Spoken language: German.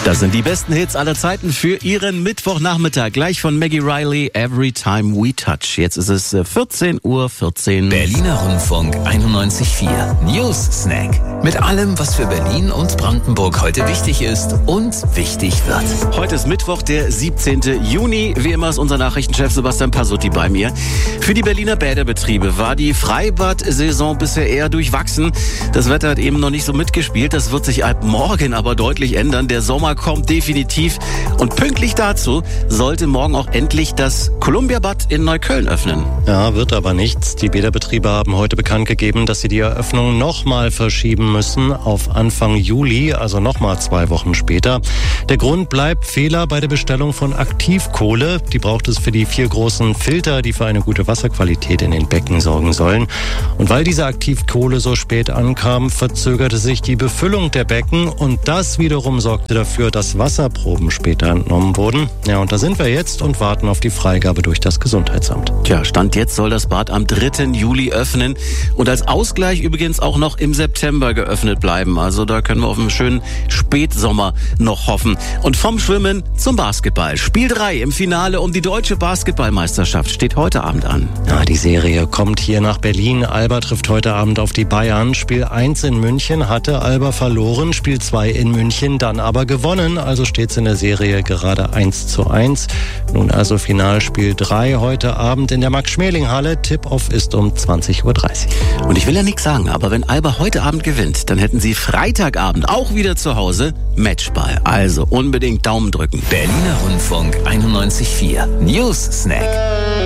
Das sind die besten Hits aller Zeiten für Ihren Mittwochnachmittag. Gleich von Maggie Riley, Every Time We Touch. Jetzt ist es 14:14 Uhr. Berliner Rundfunk 91.4 News Snack. Mit allem, was für Berlin und Brandenburg heute wichtig ist und wichtig wird. Heute ist Mittwoch, der 17. Juni. Wie immer ist unser Nachrichtenchef Sebastian Pasutti bei mir. Für die Berliner Bäderbetriebe war die Freibad-Saison bisher eher durchwachsen. Das Wetter hat eben noch nicht so mitgespielt. Das wird sich ab morgen aber deutlich ändern. Der Sommer kommt definitiv. Und pünktlich dazu sollte morgen auch endlich das Columbia-Bad in Neukölln öffnen. Ja, wird aber nichts. Die Bäderbetriebe haben heute bekannt gegeben, dass sie die Eröffnung nochmal verschieben müssen auf Anfang Juli, also nochmal 2 Wochen später. Der Grund bleibt Fehler bei der Bestellung von Aktivkohle. Die braucht es für die 4 großen Filter, die für eine gute Wasserqualität in den Becken sorgen sollen. Und weil diese Aktivkohle so spät ankam, verzögerte sich die Befüllung der Becken und das wiederum sorgte dafür, dass Wasserproben später entnommen wurden. Ja, und da sind wir jetzt und warten auf die Freigabe durch das Gesundheitsamt. Tja, Stand jetzt soll das Bad am 3. Juli öffnen und als Ausgleich übrigens auch noch im September geöffnet bleiben. Also da können wir auf einen schönen Spätsommer noch hoffen. Und vom Schwimmen zum Basketball. Spiel 3 im Finale um die deutsche Basketballmeisterschaft steht heute Abend an. Ja, die Serie kommt hier nach Berlin. Alba trifft heute Abend auf die Bayern. Spiel 1 in München hatte Alba verloren, Spiel 2 in München dann aber gewonnen. Also steht's in der Serie gerade 1:1. Nun also Finalspiel 3 heute Abend in der Max-Schmeling-Halle. Tip-Off ist um 20:30 Uhr. Und ich will ja nichts sagen, aber wenn Alba heute Abend gewinnt, dann hätten sie Freitagabend auch wieder zu Hause Matchball. Also unbedingt Daumen drücken. Berliner Rundfunk 91.4 News Snack.